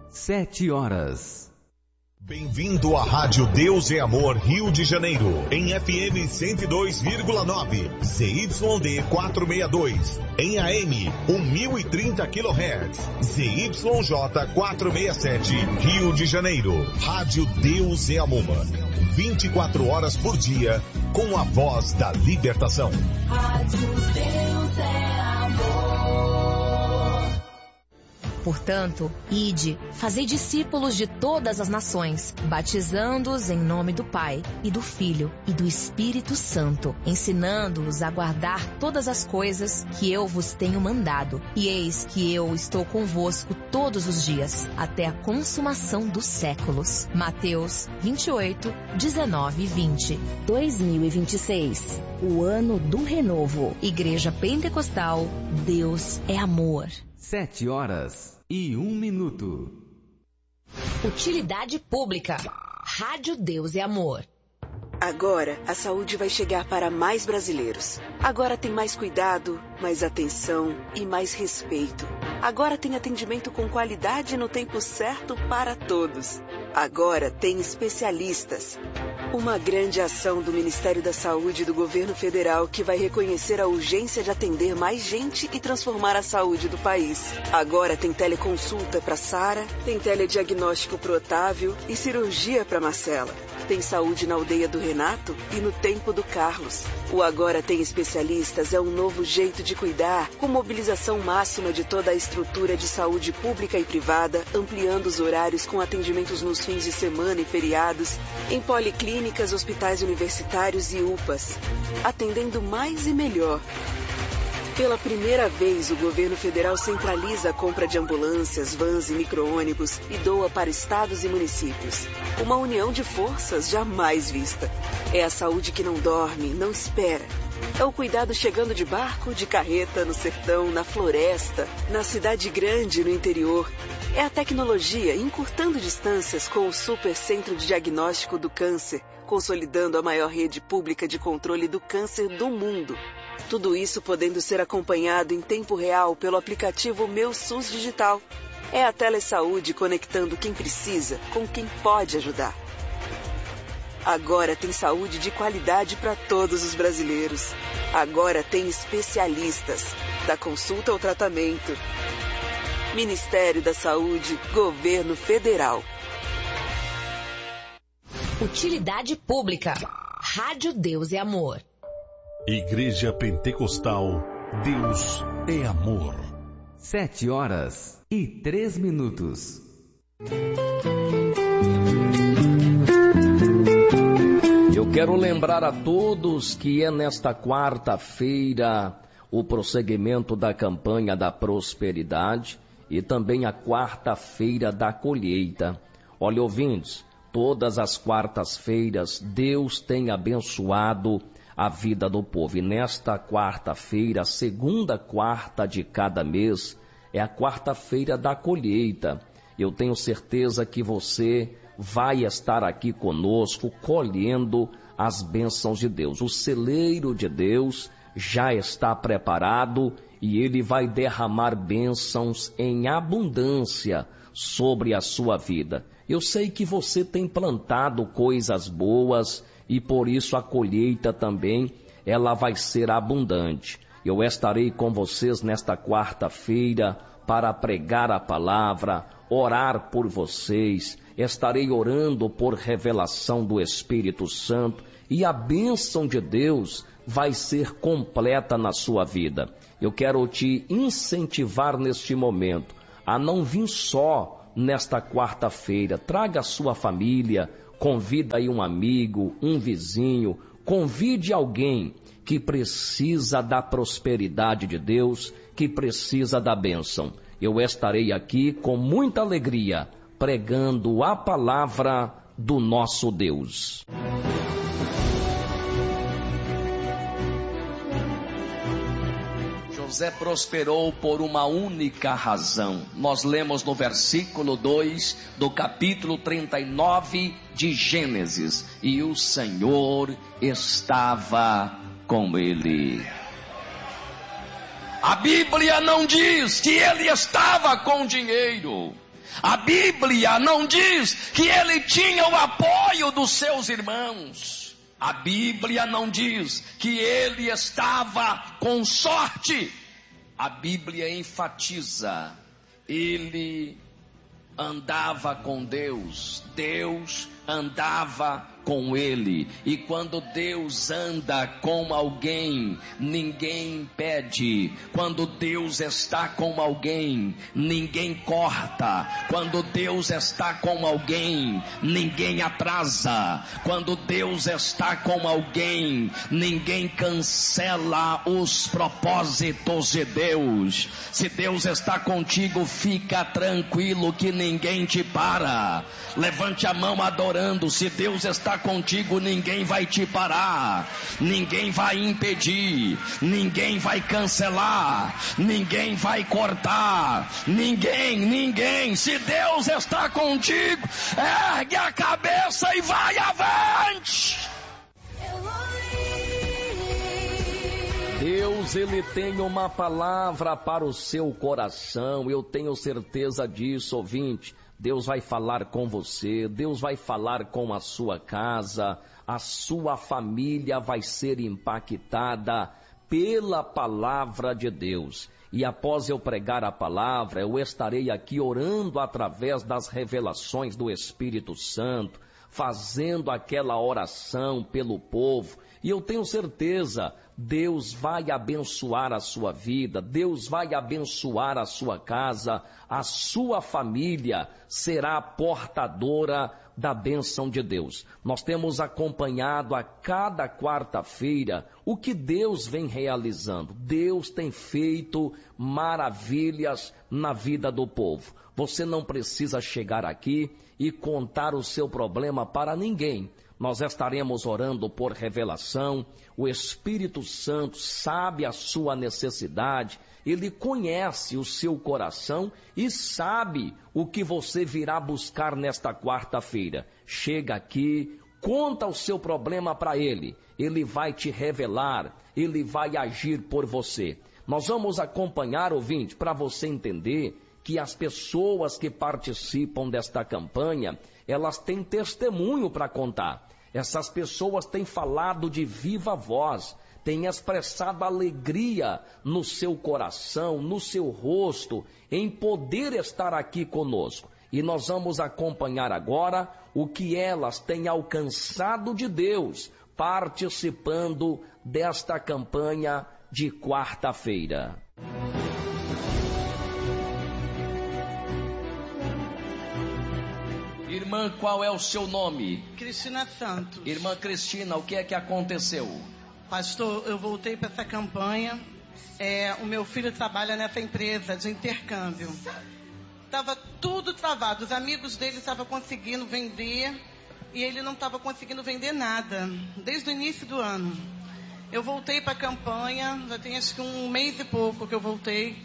7h. Bem-vindo à Rádio Deus é Amor Rio de Janeiro, em FM 102,9, ZYD 462, em AM 1030 kHz, ZYJ 467, Rio de Janeiro. Rádio Deus é Amor, 24 horas por dia, com a voz da libertação. Rádio Deus é Amor. Portanto, ide, fazei discípulos de todas as nações, batizando-os em nome do Pai, e do Filho, e do Espírito Santo, ensinando-os a guardar todas as coisas que eu vos tenho mandado. E eis que eu estou convosco todos os dias, até a consumação dos séculos. Mateus 28, 19 e 20. 2026, o ano do renovo. Igreja Pentecostal, Deus é Amor. 7h01. Utilidade pública. Rádio Deus é Amor. Agora, a saúde vai chegar para mais brasileiros. Agora tem mais cuidado, mais atenção e mais respeito. Agora tem atendimento com qualidade no tempo certo para todos. Agora tem especialistas. Uma grande ação do Ministério da Saúde e do Governo Federal que vai reconhecer a urgência de atender mais gente e transformar a saúde do país. Agora tem teleconsulta para Sara, tem telediagnóstico para Otávio e cirurgia para Marcela. Tem saúde na aldeia do Renato e no tempo do Carlos. O Agora Tem Especialistas é um novo jeito de cuidar, com mobilização máxima de toda a estrutura de saúde pública e privada, ampliando os horários com atendimentos nos fins de semana e feriados, em policlínicas, hospitais universitários e UPAs, atendendo mais e melhor. Pela primeira vez, o governo federal centraliza a compra de ambulâncias, vans e micro-ônibus e doa para estados e municípios. Uma união de forças jamais vista. É a saúde que não dorme, não espera. É o cuidado chegando de barco, de carreta, no sertão, na floresta, na cidade grande, no interior. É a tecnologia encurtando distâncias com o Super Centro de Diagnóstico do Câncer, consolidando a maior rede pública de controle do câncer do mundo. Tudo isso podendo ser acompanhado em tempo real pelo aplicativo Meu SUS Digital. É a Telesaúde conectando quem precisa com quem pode ajudar. Agora tem saúde de qualidade para todos os brasileiros. Agora tem especialistas, da consulta ao tratamento. Ministério da Saúde, Governo Federal. Utilidade pública. Rádio Deus é Amor. Igreja Pentecostal, Deus é Amor. 7h03. Eu quero lembrar a todos que é nesta quarta-feira o prosseguimento da campanha da prosperidade e também a quarta-feira da colheita. Olha, ouvintes, todas as quartas-feiras Deus tem abençoado a vida do povo. E nesta quarta-feira, segunda quarta de cada mês, é a quarta-feira da colheita. Eu tenho certeza que você vai estar aqui conosco, colhendo as bênçãos de Deus. O celeiro de Deus já está preparado e Ele vai derramar bênçãos em abundância sobre a sua vida. Eu sei que você tem plantado coisas boas, e por isso a colheita também, ela vai ser abundante. Eu estarei com vocês nesta quarta-feira para pregar a palavra, orar por vocês, estarei orando por revelação do Espírito Santo e a bênção de Deus vai ser completa na sua vida. Eu quero te incentivar neste momento a não vir só nesta quarta-feira, traga a sua família, convida aí um amigo, um vizinho, convide alguém que precisa da prosperidade de Deus, que precisa da bênção. Eu estarei aqui com muita alegria, pregando a palavra do nosso Deus. José prosperou por uma única razão. Nós lemos no versículo 2 do capítulo 39 de Gênesis. E o Senhor estava com ele. A Bíblia não diz que ele estava com dinheiro. A Bíblia não diz que ele tinha o apoio dos seus irmãos. A Bíblia não diz que ele estava com sorte. A Bíblia enfatiza, ele andava com Deus, Deus andava com ele. E quando Deus anda com alguém, ninguém impede. Quando Deus está com alguém, ninguém corta. Quando Deus está com alguém, ninguém atrasa. Quando Deus está com alguém, ninguém cancela os propósitos de Deus. Se Deus está contigo, fica tranquilo que ninguém te para. Levante a mão adorando. Se Deus está contigo, ninguém vai te parar, ninguém vai impedir, ninguém vai cancelar, ninguém vai cortar, ninguém. Se Deus está contigo, ergue a cabeça e vai avante. Deus, ele tem uma palavra para o seu coração, eu tenho certeza disso, ouvinte. Deus vai falar com você, Deus vai falar com a sua casa, a sua família vai ser impactada pela palavra de Deus. E após eu pregar a palavra, eu estarei aqui orando através das revelações do Espírito Santo, fazendo aquela oração pelo povo. E eu tenho certeza, Deus vai abençoar a sua vida, Deus vai abençoar a sua casa, a sua família será portadora da bênção de Deus. Nós temos acompanhado a cada quarta-feira o que Deus vem realizando. Deus tem feito maravilhas na vida do povo. Você não precisa chegar aqui e contar o seu problema para ninguém. Nós estaremos orando por revelação. O Espírito Santo sabe a sua necessidade, ele conhece o seu coração e sabe o que você virá buscar nesta quarta-feira. Chega aqui, conta o seu problema para ele vai te revelar, ele vai agir por você. Nós vamos acompanhar, ouvinte, para você entender que as pessoas que participam desta campanha, elas têm testemunho para contar. Essas pessoas têm falado de viva voz, têm expressado alegria no seu coração, no seu rosto, em poder estar aqui conosco. E nós vamos acompanhar agora o que elas têm alcançado de Deus, participando desta campanha de quarta-feira. Irmã, qual é o seu nome? Cristina Santos. Irmã Cristina, o que é que aconteceu? Pastor, eu voltei para essa campanha. O meu filho trabalha nessa empresa de intercâmbio. Estava tudo travado. Os amigos dele estavam conseguindo vender e ele não estava conseguindo vender nada, desde o início do ano. Eu voltei para a campanha, já tem acho que um mês e pouco que eu voltei.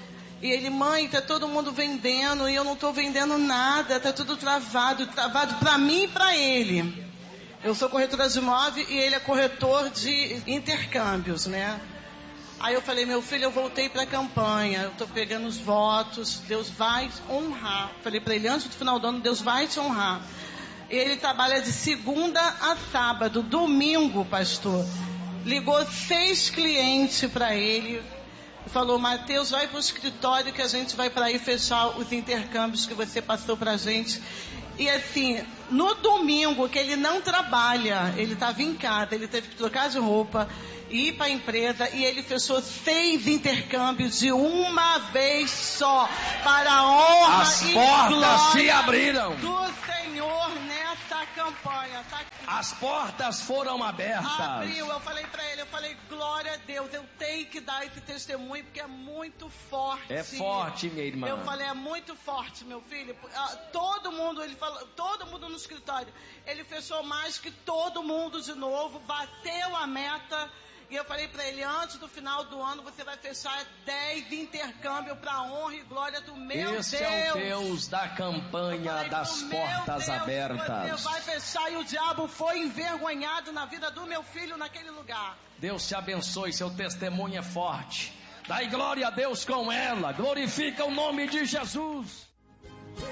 E ele, mãe, tá todo mundo vendendo e eu não estou vendendo nada, tá tudo travado para mim e para ele. Eu sou corretora de imóvel e ele é corretor de intercâmbios, né? Aí eu falei, meu filho, eu voltei para a campanha, eu estou pegando os votos, Deus vai honrar. Falei para ele, antes do final do ano, Deus vai te honrar. Ele trabalha de segunda a sábado, domingo, pastor. Ligou 6 clientes para ele. Falou, Mateus, vai para o escritório que a gente vai para aí fechar os intercâmbios que você passou para a gente. E assim, no domingo que ele não trabalha, ele estava em casa, ele teve que trocar de roupa, ir para a empresa e ele fechou 6 intercâmbios de uma vez só, para a honra As e portas glória se abriram do Senhor nessa campanha. Tá aqui. As portas foram abertas. Abriu, eu falei para ele, glória a Deus, eu tenho que dar esse testemunho porque é muito forte. É forte, minha irmã. Eu falei, é muito forte, meu filho. Todo mundo, ele falou, todo mundo no escritório, ele fechou mais que todo mundo de novo, bateu a meta. E eu falei para ele, antes do final do ano, você vai fechar 10 intercâmbios para a honra e glória do meu Deus. Esse é o Deus da campanha das portas abertas. Você vai fechar e o diabo foi envergonhado na vida do meu filho naquele lugar. Deus te abençoe, seu testemunho é forte. Dai glória a Deus com ela, glorifica o nome de Jesus.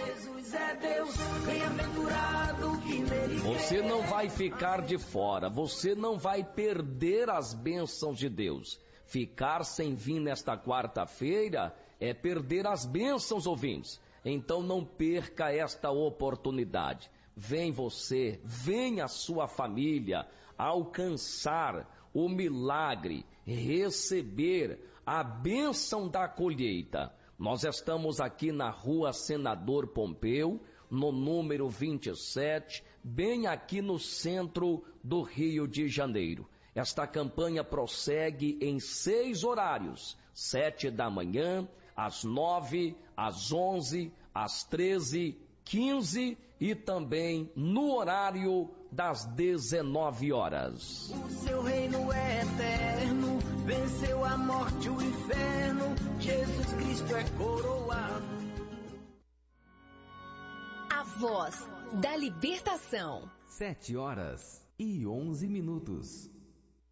pois é Deus, bem-aventurado que nele Você não vai ficar de fora, você não vai perder as bênçãos de Deus. Ficar sem vir nesta quarta-feira é perder as bênçãos, ouvintes. Então não perca esta oportunidade. Vem você, vem a sua família alcançar o milagre, receber a bênção da colheita. Nós estamos aqui na Rua Senador Pompeu, no número 27, bem aqui no centro do Rio de Janeiro. Esta campanha prossegue em 6 horários, 7 da manhã, às 9, às 11, às 13, 15 e também no horário das 19 horas. o seu reino é eterno, venceu a morte e o inferno, Jesus Cristo é coroado. A voz da libertação. 7 horas e 11 minutos.